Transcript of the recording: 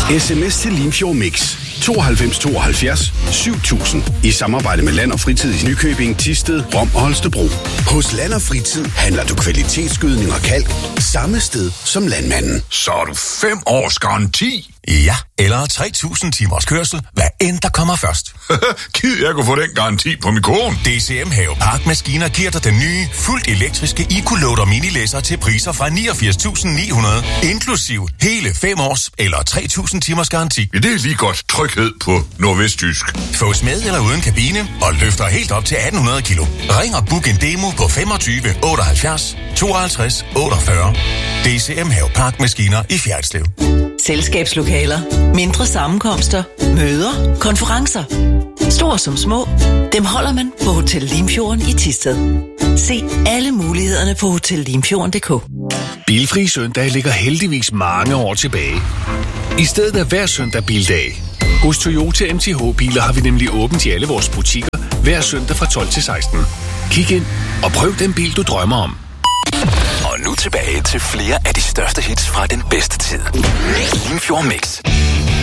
SMS til Limfjord Mix 92 72 7000 i samarbejde med Land og Fritid i Nykøbing, Thisted, Rom og Holstebro. Hos Land og Fritid handler du kvalitetsgødning og kalk samme sted som landmanden. Så er du 5 års garanti? Ja, eller 3.000 timers kørsel, hvad end der kommer først. Gid jeg kunne få den garanti på min kone. DCM Have Parkmaskiner giver dig den nye, fuldt elektriske EcoLoader minilæsser til priser fra 89.900, inklusiv hele 5 års eller 3.000 timers garanti. Ja, det er lige godt. Tryghed på nordvestjysk. Fås med eller uden kabine og løfter helt op til 1800 kilo. Ring og book en demo på 25 78 52 48. DCM Have Parkmaskiner i Fjerritslev. Selskabslokaler, mindre sammenkomster, møder, konferencer. Stor som små, dem holder man på Hotel Limfjorden i Thisted. Se alle mulighederne på hotellimfjorden.dk. Bilfri søndag ligger heldigvis mange år tilbage. I stedet er hver søndag bildag. Hos Toyota MTH-biler har vi nemlig åbent i alle vores butikker hver søndag fra 12 til 16. Kig ind og prøv den bil, du drømmer om. Og nu tilbage til flere af de største hits fra den bedste tid. Limfjord Mix.